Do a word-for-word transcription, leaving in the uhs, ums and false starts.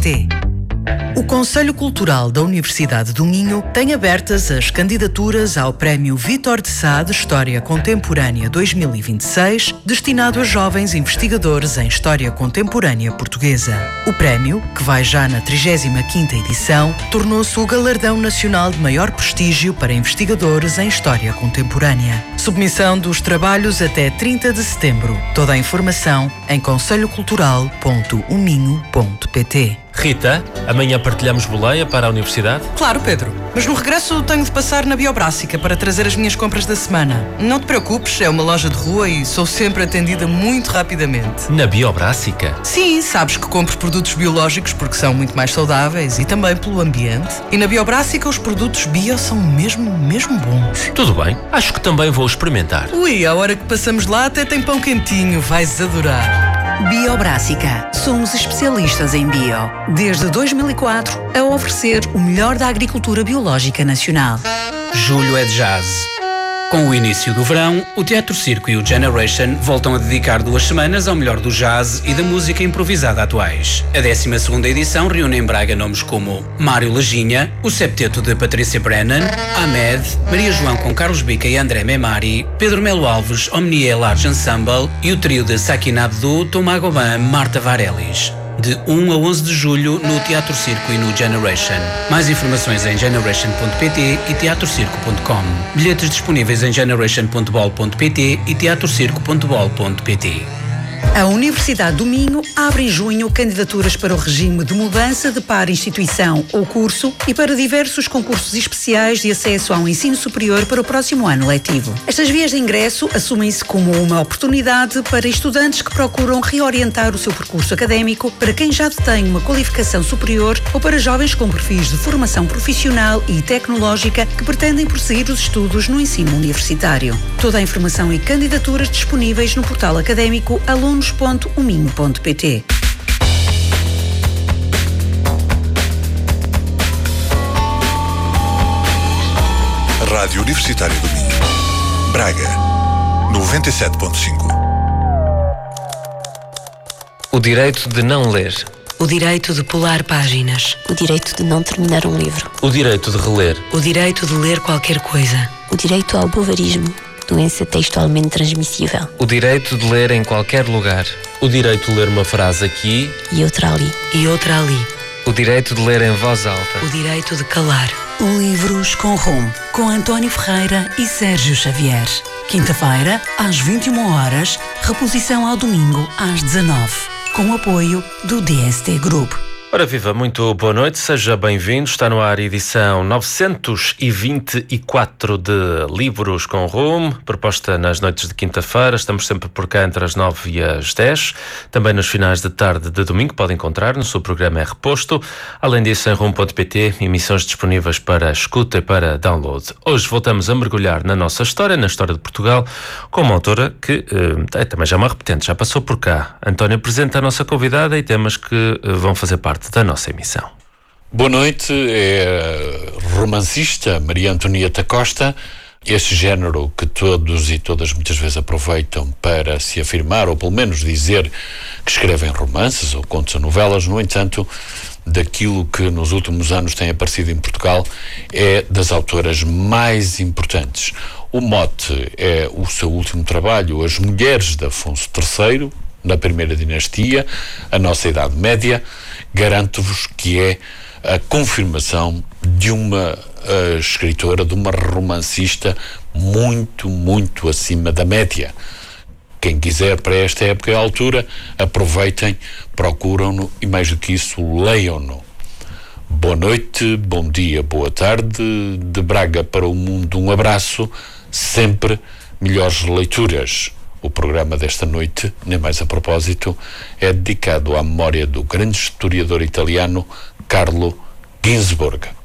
T. O Conselho Cultural da Universidade do Minho tem abertas as candidaturas ao Prémio Vítor de Sá de História Contemporânea dois mil e vinte e seis, destinado a jovens investigadores em História Contemporânea Portuguesa. O prémio, que vai já na trigésima quinta edição, tornou-se o galardão nacional de maior prestígio para investigadores em História Contemporânea. Submissão dos trabalhos até trinta de setembro. Toda a informação em conselho cultural ponto o minho ponto pt. Rita, amanhã partilhamos boleia para a universidade? Claro, Pedro. Mas no regresso tenho de passar na Biobrássica para trazer as minhas compras da semana. Não te preocupes, é uma loja de rua e sou sempre atendida muito rapidamente. Na Biobrássica? Sim, sabes que compro produtos biológicos porque são muito mais saudáveis e também pelo ambiente. E na Biobrássica os produtos bio são mesmo, mesmo bons. Tudo bem, acho que também vou experimentar. Ui, a hora que passamos lá até tem pão quentinho, vais adorar. Biobrássica. Somos especialistas em bio. Desde dois mil e quatro, a oferecer o melhor da agricultura biológica nacional. Julho é de jazz. Com o início do verão, o Teatro Circo e o Generation voltam a dedicar duas semanas ao melhor do jazz e da música improvisada atuais. A décima segunda edição reúne em Braga nomes como Mário Laginha, o septeto de Patrícia Brennan, Ahmed, Maria João com Carlos Bica e André Memari, Pedro Melo Alves, Omnia Large Ensemble e o trio de Sakina Abdu, Tomá Goban, Marta Varelis. De um a onze de julho no Teatro Circo e no Generation. Mais informações em generation ponto pt e teatro circo ponto com. Bilhetes disponíveis em generation ponto bol ponto pt e teatro circo ponto bol ponto pt. A Universidade do Minho abre em junho candidaturas para o regime de mudança de par instituição ou curso e para diversos concursos especiais de acesso ao ensino superior para o próximo ano letivo. Estas vias de ingresso assumem-se como uma oportunidade para estudantes que procuram reorientar o seu percurso académico para quem já detém uma qualificação superior ou para jovens com perfis de formação profissional e tecnológica que pretendem prosseguir os estudos no ensino universitário. Toda a informação e candidaturas disponíveis no portal académico alunos ponto o minho ponto pt. Rádio Universitária do Minho. Braga, noventa e sete ponto cinco. O direito de não ler. O direito de pular páginas. O direito de não terminar um livro. O direito de reler. O direito de ler qualquer coisa. O direito ao bovarismo, doença textualmente transmissível. O direito de ler em qualquer lugar. O direito de ler uma frase aqui e outra ali. E outra ali. O direito de ler em voz alta. O direito de calar. Livros com Rumo, com António Ferreira e Sérgio Xavier. Quinta-feira, às vinte e uma horas, reposição ao domingo, às dezanove. Com o apoio do D S T Group. Ora viva, muito boa noite, seja bem-vindo. Está no ar a edição novecentos e vinte e quatro de Livros com Rumo, proposta nas noites de quinta-feira. Estamos sempre por cá entre as nove e as dez. Também nos finais de tarde de domingo pode encontrar no seu programa é Reposto. Além disso, em rumo ponto pt, emissões disponíveis para escuta e para download. Hoje voltamos a mergulhar na nossa história, na história de Portugal, com uma autora que eh, também já é uma repetente, já passou por cá. António apresenta a nossa convidada e temas que eh, vão fazer parte da nossa emissão. Boa noite, é a romancista Maria Antonieta Costa, este género que todos e todas muitas vezes aproveitam para se afirmar, ou pelo menos dizer que escrevem romances ou contos ou novelas. No entanto, daquilo que nos últimos anos tem aparecido em Portugal, é das autoras mais importantes. O mote é o seu último trabalho, As Mulheres de Afonso terceiro, na primeira dinastia, a nossa Idade Média. Garanto-vos que é a confirmação de uma uh, escritora, de uma romancista muito, muito acima da média. Quem quiser para esta época e altura, aproveitem, procuram-no e, mais do que isso, leiam-no. Boa noite, bom dia, boa tarde, de Braga para o mundo um abraço, sempre melhores leituras. O programa desta noite, nem mais a propósito, é dedicado à memória do grande historiador italiano Carlo Ginzburg.